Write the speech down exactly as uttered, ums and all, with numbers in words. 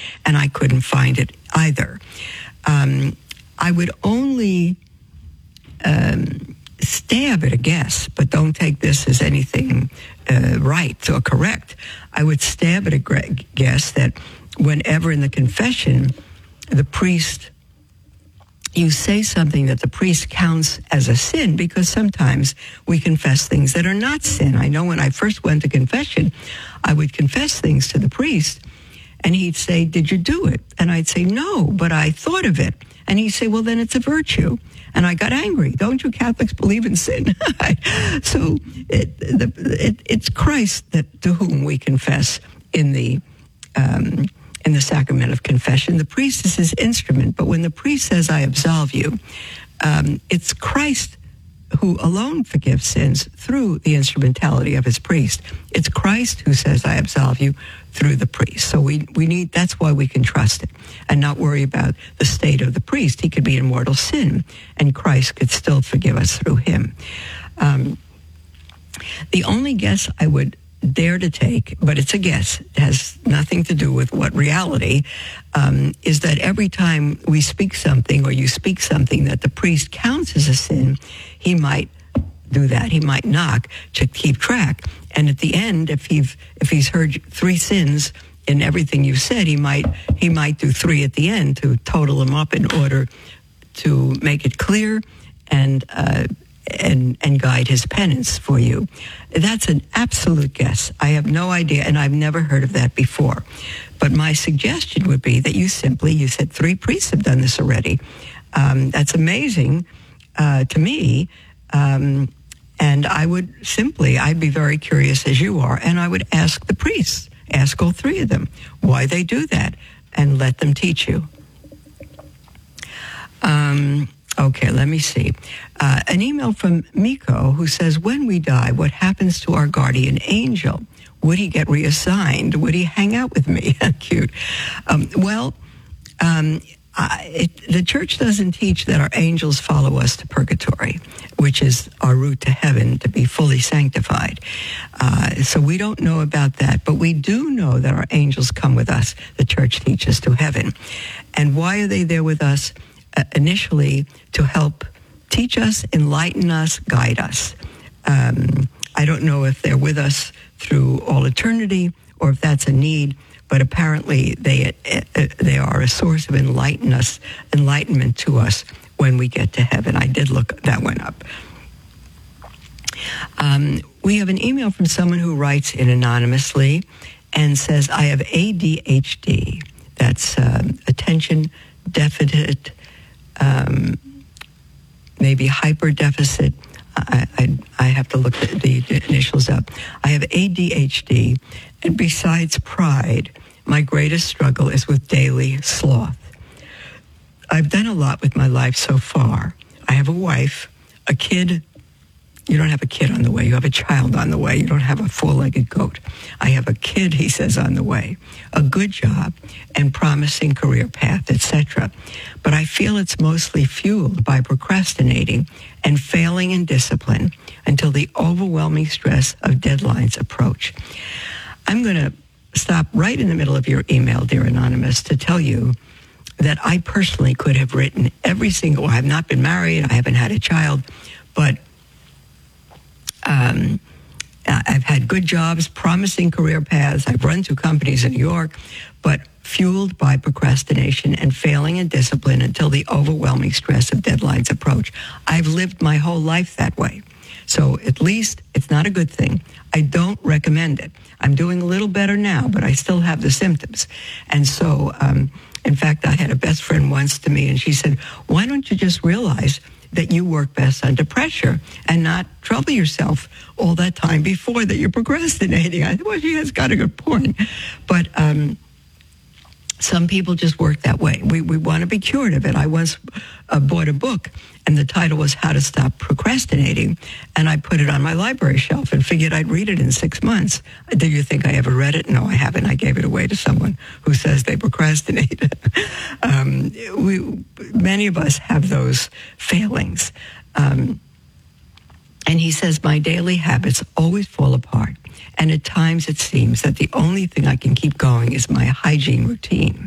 and I couldn't find it either. Um, I would only um, stab at a guess, but don't take this as anything uh, right or correct. I would stab at a guess that whenever in the confession, the priest, you say something that the priest counts as a sin, because sometimes we confess things that are not sin. I know when I first went to confession, I would confess things to the priest, and he'd say, did you do it? And I'd say, no, but I thought of it. And he'd say, well, then it's a virtue. And I got angry. Don't you Catholics believe in sin? So it, the, it, it's Christ that to whom we confess in the um, in the sacrament of confession. The priest is his instrument, but when the priest says, I absolve you, um, it's Christ who alone forgives sins through the instrumentality of his priest. It's Christ who says, I absolve you through the priest. So we, we need, that's why we can trust it and not worry about the state of the priest. He could be in mortal sin, and Christ could still forgive us through him. Um, the only guess I would dare to take, but it's a guess, it has nothing to do with what reality, um, is that every time we speak something or you speak something that the priest counts as a sin, he might do that. He might knock to keep track. And at the end, if he's, if he's heard three sins in everything you've said, he might, he might do three at the end to total them up in order to make it clear and, uh, and and guide his penance for you. That's an absolute guess. I have no idea, and I've never heard of that before. But my suggestion would be that you simply, you said three priests have done this already. Um, that's amazing uh, to me. Um, and I would simply, I'd be very curious as you are, and I would ask the priests, ask all three of them, why they do that, and let them teach you. Um... Okay, let me see. Uh, an email from Miko who says, when we die, what happens to our guardian angel? Would he get reassigned? Would he hang out with me? Cute. Um, well, um, I, it, the church doesn't teach that our angels follow us to purgatory, which is our route to heaven to be fully sanctified. Uh, so we don't know about that, but we do know that our angels come with us. The church teaches to heaven. And why are they there with us? Uh, initially to help teach us, enlighten us, guide us. Um, I don't know if they're with us through all eternity or if that's a need, but apparently they uh, they are a source of enlighten us, enlightenment to us when we get to heaven. I did look that one up. Um, we have an email from someone who writes in anonymously and says, I have A D H D. That's um, attention deficit Um, maybe hyper deficit. I, I, I have to look the, the initials up. I have A D H D, and besides pride, my greatest struggle is with daily sloth. I've done a lot with my life so far. I have a wife, a kid. You don't have a kid on the way. You have a child on the way. You don't have a four-legged goat. I have a kid, he says, on the way, a good job and promising career path, et cetera. But I feel it's mostly fueled by procrastinating and failing in discipline until the overwhelming stress of deadlines approach. I'm going to stop right in the middle of your email, dear Anonymous, to tell you that I personally could have written every single, I have not been married, I haven't had a child, but Um, I've had good jobs, promising career paths. I've run two companies in New York, but fueled by procrastination and failing in discipline until the overwhelming stress of deadlines approach. I've lived my whole life that way. So at least it's not a good thing. I don't recommend it. I'm doing a little better now, but I still have the symptoms. And so, um, in fact, I had a best friend once to me, and she said, why don't you just realize that you work best under pressure and not trouble yourself all that time before that you're procrastinating? I thought, well, she has got a good point. But um, some people just work that way. We we want to be cured of it. I once uh, bought a book, and the title was How to Stop Procrastinating, and I put it on my library shelf and figured I'd read it in six months. Do you think I ever read it? No, I haven't. I gave it away to someone who says they procrastinate. um, we, many of us have those failings. Um, and he says, my daily habits always fall apart. And at times it seems that the only thing I can keep going is my hygiene routine.